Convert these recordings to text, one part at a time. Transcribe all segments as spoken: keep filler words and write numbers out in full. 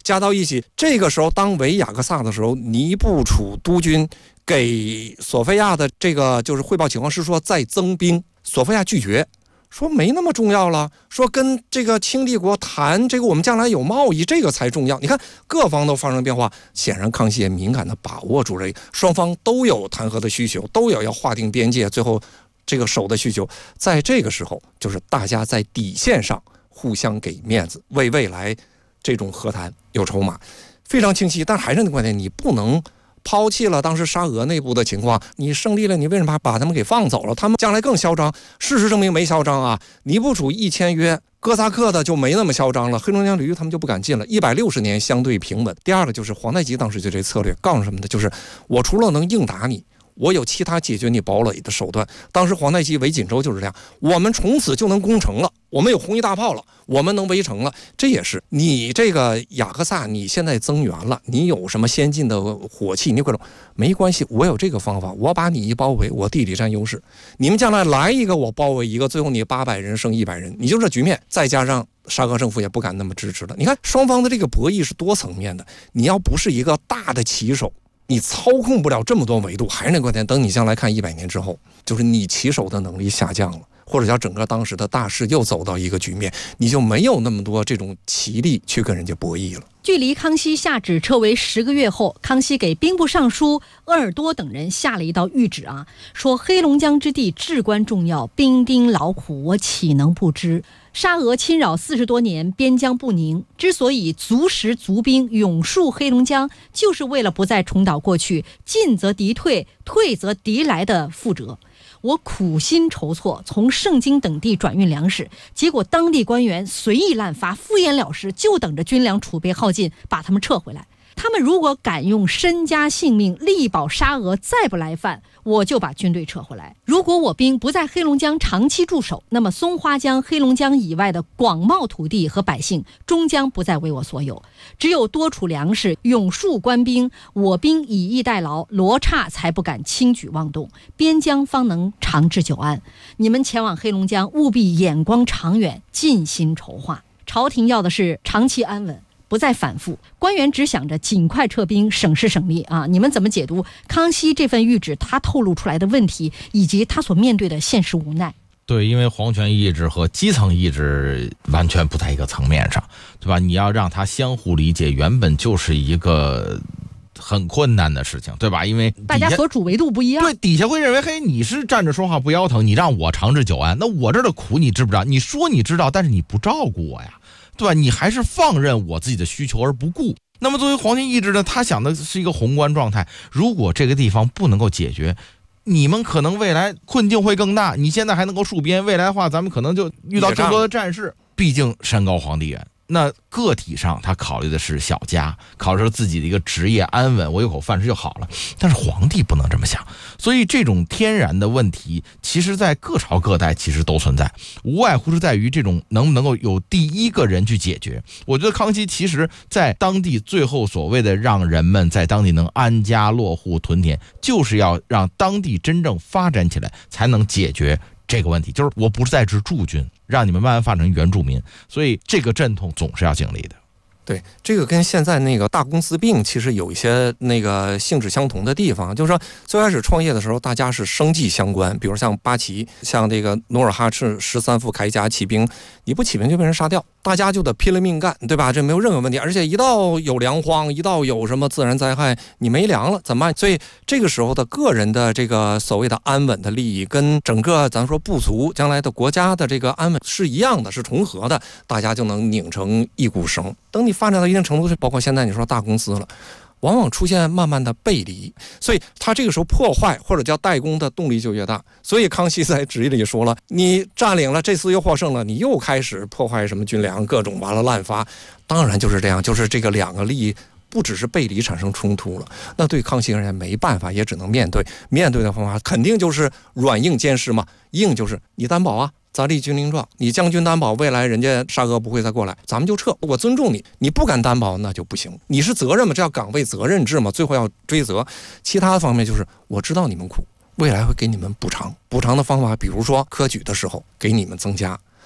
加到一起。这个时候当围雅各萨的时候，尼布楚督军给索菲亚的这个就是汇报情况是说再增兵，索菲亚拒绝，说没那么重要了，说跟这个清帝国谈这个我们将来有贸易，这个才重要。你看各方都发生变化，显然康熙也敏感地把握住这个，双方都有谈和的需求，都有要划定边界，最后这个守的需求。在这个时候，就是大家在底线上互相给面子，为未来这种和谈有筹码，非常清晰。但还是那个观点，你不能抛弃了当时沙俄内部的情况，你胜利了，你为什么把他们给放走了？他们将来更嚣张。事实证明没嚣张啊！尼布楚一签约，哥萨克的就没那么嚣张了，黑龙江流域他们就不敢进了。一百六十年相对平稳。第二个就是皇太极当时就这策略，告诉什么的，就是我除了能硬打你，我有其他解决你堡垒的手段。当时皇太极围锦州就是这样，我们从此就能攻城了，我们有红衣大炮了，我们能围城了。这也是你这个雅克萨，你现在增援了，你有什么先进的火器，你各种没关系，我有这个方法，我把你一包围，我地理占优势，你们将来来一个我包围一个，最后你八百人胜一百人，你就这局面。再加上沙俄政府也不敢那么支持了。你看双方的这个博弈是多层面的，你要不是一个大的棋手，你操控不了这么多维度。还是那个观点，等你将来看一百年之后，就是你棋手的能力下降了，或者叫整个当时的大势又走到一个局面，你就没有那么多这种棋力去跟人家博弈了。 距离康熙下旨撤围十个月后，康熙给兵部尚书鄂尔多等人下了一道谕旨啊，说黑龙江之地至关重要，兵丁劳苦，我岂能不知？沙俄侵扰四十多年，边疆不宁，之所以足食足兵永戍黑龙江，就是为了不再重蹈过去进则敌退，退则敌来的覆辙。我苦心筹措，从盛京等地转运粮食，结果当地官员随意滥发，敷衍了事，就等着军粮储备耗尽，把他们撤回来。他们如果敢用身家性命力保沙俄再不来犯，我就把军队撤回来。如果我兵不在黑龙江长期驻守，那么松花江、黑龙江以外的广袤土地和百姓终将不再为我所有。只有多储粮食，永戍官兵，我兵以逸待劳，罗刹才不敢轻举妄动，边疆方能长治久安。你们前往黑龙江，务必眼光长远，尽心筹划。朝廷要的是长期安稳，不再反复，官员只想着尽快撤兵，省时省力啊！你们怎么解读康熙这份谕旨他透露出来的问题，以及他所面对的现实无奈？ 对，因为皇权意志和基层意志完全不在一个层面上，对吧？你要让他相互理解，原本就是一个很困难的事情，对吧？因为大家所处维度不一样， 对，底下会认为，嘿，你是站着说话不腰疼，你让我长治久安，那我这儿的苦你知不知道？你说你知道，但是你不照顾我呀，对吧？你还是放任我自己的需求而不顾。那么作为皇权意志呢，他想的是一个宏观状态，如果这个地方不能够解决，你们可能未来困境会更大。你现在还能够戍边，未来的话咱们可能就遇到更多的战事。毕竟山高皇帝远，那个体上他考虑的是小家，考虑自己的一个职业安稳，我有口饭吃就好了。但是皇帝不能这么想，所以这种天然的问题其实在各朝各代其实都存在，无外乎是在于这种能不能够有第一个人去解决。我觉得康熙其实在当地最后所谓的让人们在当地能安家落户屯田，就是要让当地真正发展起来，才能解决这个问题。就是我不是在治驻军，让你们慢慢发展成原住民，所以这个阵痛总是要经历的。 对，这个跟现在那个大公司病其实有一些那个性质相同的地方，就是说最开始创业的时候大家是生计相关，比如像八旗，像这个努尔哈赤十三副铠甲起兵，你不起兵就被人杀掉，大家就得拼了命干，对吧？这没有任何问题。而且一到有粮荒，一到有什么自然灾害，你没粮了怎么办？所以这个时候的个人的这个所谓的安稳的利益，跟整个咱说部族将来的国家的这个安稳是一样的，是重合的，大家就能拧成一股绳。等你发展到一定程度，包括现在你说大公司了，往往出现慢慢的背离，所以他这个时候破坏或者叫代工的动力就越大。所以康熙在旨意里说了，你占领了这次又获胜了，你又开始破坏什么军粮，各种完了滥发，当然就是这样，就是这个两个利益不只是背离产生冲突了，那对康熙而言没办法，也只能面对。面对的方法肯定就是软硬兼施嘛，硬就是你担保啊，咱立军令状，你将军担保未来人家沙俄不会再过来，咱们就撤，我尊重你。你不敢担保那就不行，你是责任嘛，这叫岗位责任制嘛，最后要追责。其他方面就是我知道你们苦，未来会给你们补偿，补偿的方法比如说科举的时候给你们增加，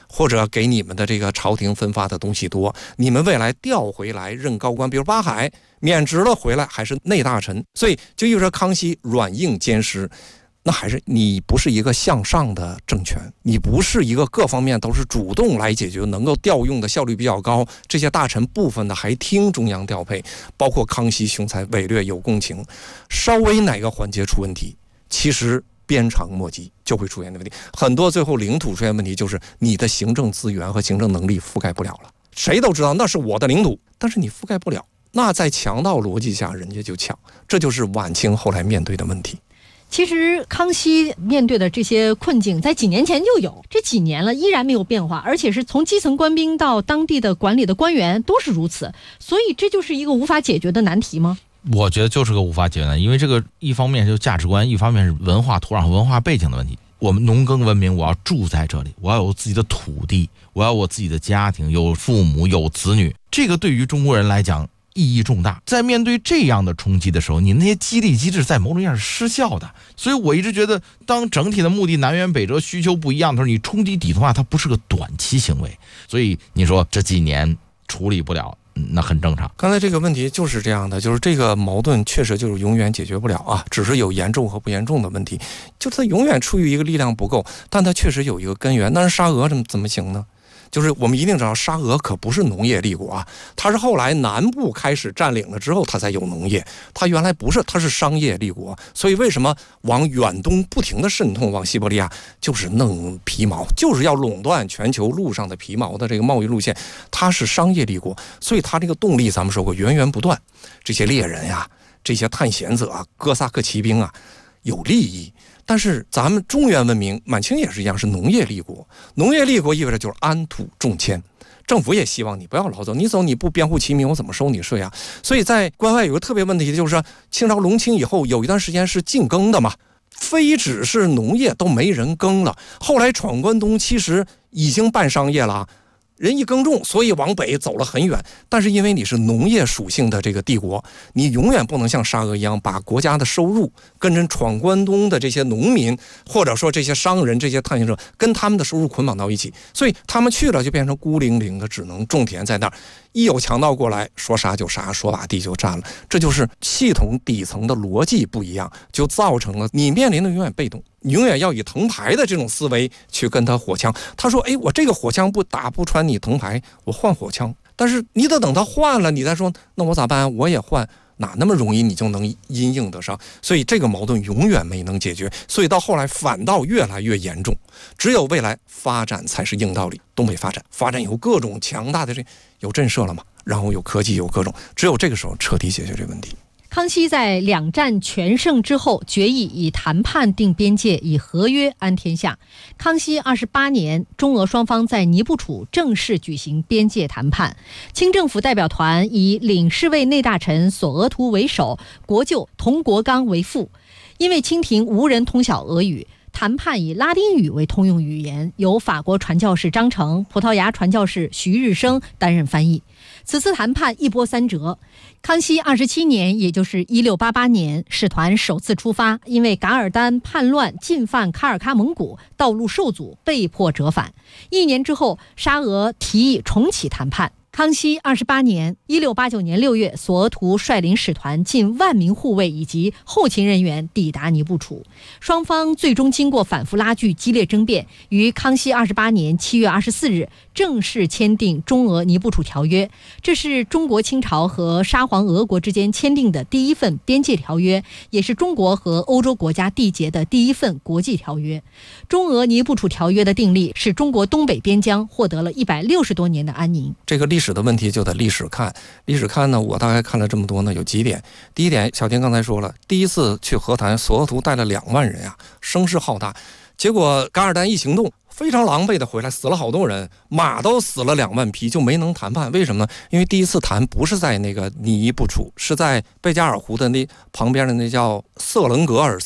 或者给你们的这个朝廷分发的东西多，你们未来调回来任高官，比如八海免职了回来还是内大臣，所以就意味着康熙软硬兼施。那还是你不是一个向上的政权，你不是一个各方面都是主动来解决，能够调用的效率比较高，这些大臣部分的还听中央调配，包括康熙雄才伟略有共情，稍微哪个环节出问题，其实鞭长莫及就会出现的问题。很多最后领土出现问题，就是你的行政资源和行政能力覆盖不了了。谁都知道那是我的领土，但是你覆盖不了，那在强盗逻辑下人家就抢，这就是晚清后来面对的问题。 其实康熙面对的这些困境在几年前就有，这几年了依然没有变化，而且是从基层官兵到当地的管理的官员都是如此，所以这就是一个无法解决的难题吗？ 我觉得就是个无法解决的，因为这个一方面就是价值观，一方面是文化土壤和文化背景的问题。我们农耕文明，我要住在这里，我要有自己的土地，我要有我自己的家庭，有父母有子女，这个对于中国人来讲意义重大。在面对这样的冲击的时候，你那些激励机制在某种意义上是失效的。所以我一直觉得，当整体的目的南辕北辙、需求不一样的时候，你冲击底层化，它不是个短期行为。所以你说这几年处理不了，那很正常。 刚才这个问题就是这样的，就是这个矛盾确实就是永远解决不了啊，只是有严重和不严重的问题，就是它永远处于一个力量不够，但它确实有一个根源。但是沙俄怎么怎么行呢？就是我们一定知道，沙俄可不是农业立国啊，它是后来南部开始占领了之后，它才有农业。它原来不是，它是商业立国。所以为什么往远东不停的渗透，往西伯利亚就是弄皮毛，就是要垄断全球路上的皮毛的这个贸易路线。它是商业立国，所以它这个动力咱们说过源源不断。这些猎人呀，这些探险者啊，哥萨克骑兵啊，有利益。但是咱们中原文明，满清也是一样，是农业立国。农业立国意味着就是安土重迁，政府也希望你不要老走，你走你不编户齐民，我怎么收你税啊？所以在关外有个特别问题，就是清朝隆清以后有一段时间是禁耕的嘛，非只是农业都没人耕了。后来闯关东其实已经办商业了，人一耕种，所以往北走了很远。但是因为你是农业属性的这个帝国，你永远不能像沙俄一样把国家的收入跟着闯关东的这些农民，或者说这些商人、这些探险者跟他们的收入捆绑到一起，所以他们去了就变成孤零零的，只能种田在那儿。一有强盗过来，说杀就杀，说把地就占了。这就是系统底层的逻辑不一样，就造成了你面临的永远被动，你永远要以藤牌的这种思维去跟他火枪。他说：“哎，我这个火枪不打不穿你藤牌，我换火枪。”但是你得等他换了，你再说，那我咋办？我也换。哪那么容易你就能因应得上？所以这个矛盾永远没能解决，所以到后来反倒越来越严重。只有未来发展才是硬道理。东北发展，发展有各种强大的这有震慑了嘛，然后有科技，有各种，只有这个时候彻底解决这个问题。 康熙在两战全胜之后，决议以谈判定边界，以合约安天下。康熙二十八年，中俄双方在尼布楚正式举行边界谈判。清政府代表团以领侍卫内大臣索额图为首，国舅佟国刚为副。因为清廷无人通晓俄语，谈判以拉丁语为通用语言，由法国传教士张成、葡萄牙传教士徐日升担任翻译。此次谈判一波三折。康熙二十七年，也就是一六八八年，使团首次出发，因为噶尔丹叛乱进犯喀尔喀蒙古，道路受阻，被迫折返。一年之后，沙俄提议重启谈判。康熙二十八年，一六八九年六月，索额图率领使团近万名护卫以及后勤人员抵达尼布楚。双方最终经过反复拉锯、激烈争辩，于康熙二十八年七月二十四日正式签订中俄尼布楚条约。这是中国清朝和沙皇俄国之间签订的第一份边界条约，也是中国和欧洲国家缔结的第一份国际条约。中俄尼布楚条约的订立，使中国东北边疆获得了一百六十多年的安宁。 这个历史的问题就得历史看，历史看呢，我大概看了这么多呢，有几点。第一点，小田刚才说了，第一次去和谈，索额图带了两万人啊，声势浩大。结果噶尔丹一行动，非常狼狈的回来，死了好多人，马都死了两万匹，就没能谈判。为什么呢？因为第一次谈不是在那个尼布楚，是在贝加尔湖的那旁边的那叫瑟伦格尔斯科，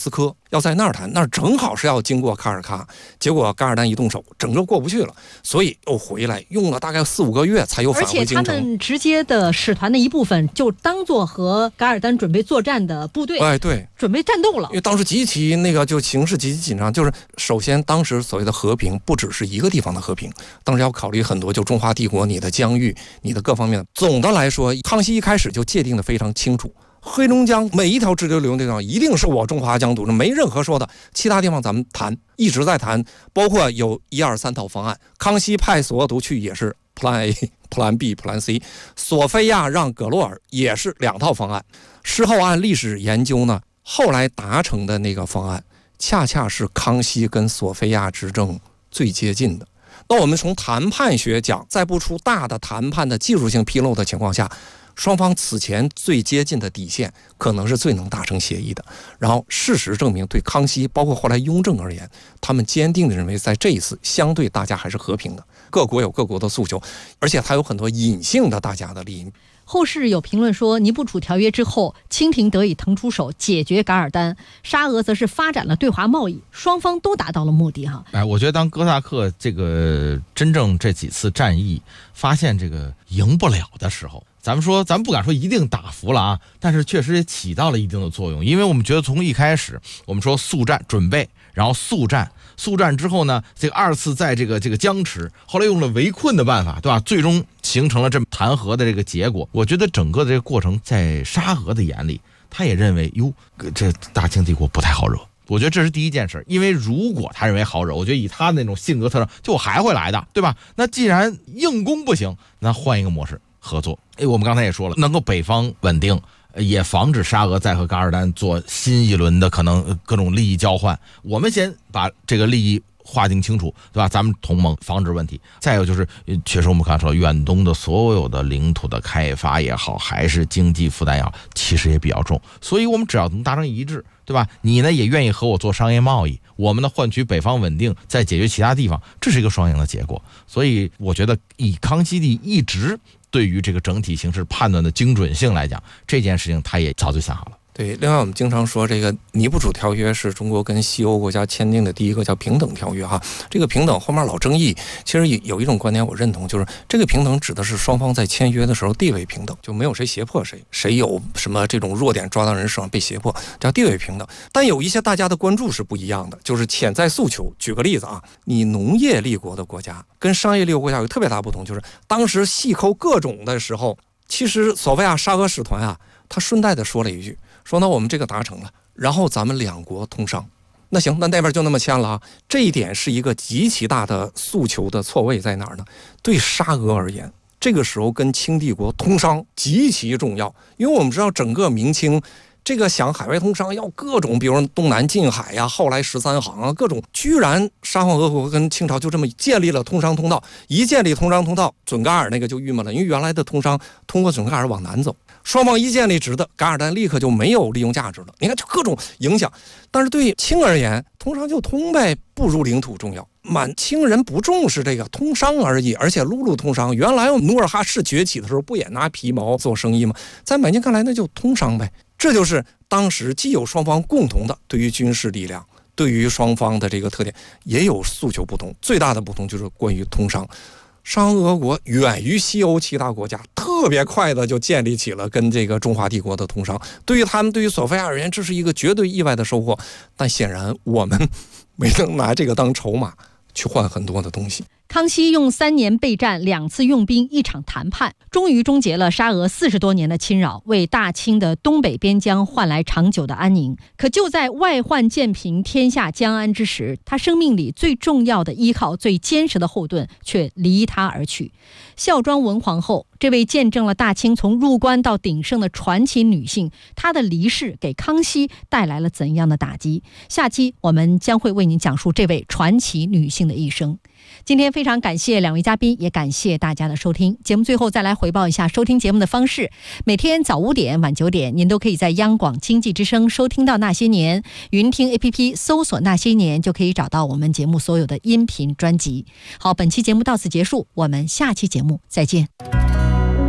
要在那儿谈，那儿正好是要经过卡尔喀，结果噶尔丹一动手，整个过不去了，所以又回来，用了大概四五个月才又返回京城。 而且他们直接的使团的一部分就当做和噶尔丹准备作战的部队， 哎，对， 准备战斗了。 因为当时极其那个就形势极其紧张，就是首先当时所谓的和平不只是一个地方的和平，当时要考虑很多，就中华帝国你的疆域，你的各方面。总的来说，康熙一开始就界定的非常清楚。黑龙江每一条支流流的地方一定是我中华疆土，没任何说的，其他地方咱们谈，一直在谈，包括有一二三套方案。康熙派索额图去也是 Plan A、Plan B、Plan C， 索菲亚让葛洛尔也是两套方案。事后按历史研究呢，后来达成的那个方案，恰恰是康熙跟索菲亚执政最接近的。那我们从谈判学讲，在不出大的谈判的技术性纰漏的情况下，双方此前最接近的底线，可能是最能达成协议的。然后事实证明，对康熙包括后来雍正而言，他们坚定地认为，在这一次相对大家还是和平的，各国有各国的诉求，而且它有很多隐性的大家的利益。 后世有评论说，尼布楚条约之后，清廷得以腾出手解决噶尔丹，沙俄则是发展了对华贸易，双方都达到了目的哈。 哎，我觉得当哥萨克这个真正这几次战役发现这个赢不了的时候，咱们说咱们不敢说一定打服了啊，但是确实也起到了一定的作用，因为我们觉得从一开始我们说速战准备，然后速战。速战之后呢，这个二次在这个这个僵持，后来用了围困的办法，对吧？最终形成了这么谈和的这个结果。我觉得整个的这个过程，在沙俄的眼里，他也认为，哟，这大清帝国不太好惹。我觉得这是第一件事，因为如果他认为好惹，我觉得以他那种性格特征，就我还会来的，对吧？那既然硬攻不行，那换一个模式合作。哎，我们刚才也说了，能够北方稳定。也防止沙俄再和噶尔丹做新一轮的可能各种利益交换，我们先把这个利益划定清楚，对吧？咱们同盟防止问题。再有就是，确实我们看说远东的所有的领土的开发也好，还是经济负担也好，其实也比较重。所以我们只要能达成一致，对吧？你呢也愿意和我做商业贸易，我们呢换取北方稳定，再解决其他地方，这是一个双赢的结果。所以我觉得以康熙帝一直对于这个整体形势判断的精准性来讲，这件事情他也早就想好了。 对，另外我们经常说，这个尼布楚条约是中国跟西欧国家签订的第一个叫平等条约哈。这个平等后面老争议，其实有一种观点我认同，就是这个平等指的是双方在签约的时候地位平等，就没有谁胁迫谁，谁有什么这种弱点抓到人手上被胁迫，叫地位平等。但有一些大家的关注是不一样的，就是潜在诉求。举个例子啊，你农业立国的国家跟商业立国国家有特别大不同，就是当时细抠各种的时候，其实索菲亚沙俄使团啊，他顺带的说了一句，说那我们这个达成了，然后咱们两国通商。那行，那那边就那么签了啊。这一点是一个极其大的诉求的错位在哪儿呢？对沙俄而言，这个时候跟清帝国通商极其重要，因为我们知道整个明清这个想海外通商要各种，比如东南近海呀、啊，后来十三行啊，各种，居然沙皇俄国跟清朝就这么建立了通商通道。一建立通商通道，准噶尔那个就郁闷了，因为原来的通商通过准噶尔往南走，双方一建立直的，噶尔丹立刻就没有利用价值了。你看，就各种影响。但是对清而言，通商就通呗，不如领土重要。满清人不重视这个通商而已，而且陆路通商。原来努尔哈赤崛起的时候，不也拿皮毛做生意吗？在满清看来，那就通商呗。这就是当时既有双方共同的对于军事力量，对于双方的这个特点，也有诉求不同。最大的不同就是关于通商。沙皇俄国远于西欧其他国家，特别快的就建立起了跟这个中华帝国的通商。对于他们，对于索菲亚而言，这是一个绝对意外的收获。但显然我们没能拿这个当筹码去换很多的东西。 康熙用三年备战，两次用兵，一场谈判，终于终结了沙俄四十多年的侵扰，为大清的东北边疆换来长久的安宁。可就在外患渐平、天下将安之时，他生命里最重要的依靠、最坚实的后盾却离他而去。孝庄文皇后，这位见证了大清从入关到鼎盛的传奇女性，她的离世给康熙带来了怎样的打击？下期我们将会为您讲述这位传奇女性的一生。今天非常感谢两位嘉宾，也感谢大家的收听。节目最后再来回报一下收听节目的方式：每天早五点、晚九点，您都可以在央广经济之声收听到《那些年》，云听 A P P 搜索《那些年》就可以找到我们节目所有的音频专辑。好，本期节目到此结束，我们下期节目再见。